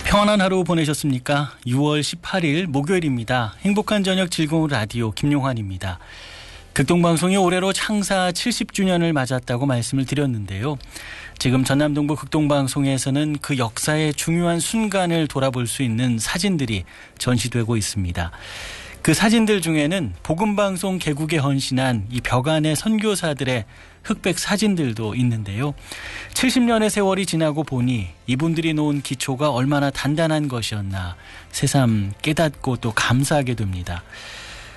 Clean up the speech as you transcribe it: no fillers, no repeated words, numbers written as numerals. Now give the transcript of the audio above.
평안한 하루 보내셨습니까? 6월 18일 목요일입니다. 행복한 저녁 즐거운 라디오 김용환입니다. 극동방송이 올해로 창사 70주년을 맞았다고 말씀을 드렸는데요. 지금 전남동부 극동방송에서는 그 역사의 중요한 순간을 돌아볼 수 있는 사진들이 전시되고 있습니다. 그 사진들 중에는 복음방송 개국에 헌신한 이 벽안의 선교사들의 흑백 사진들도 있는데요. 70년의 세월이 지나고 보니 이분들이 놓은 기초가 얼마나 단단한 것이었나 새삼 깨닫고 또 감사하게 됩니다.